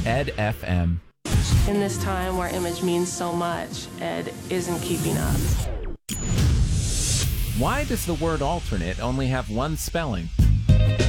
Ed FM. In this time where image means so much, Ed isn't keeping up. Why does the word alternate only have one spelling?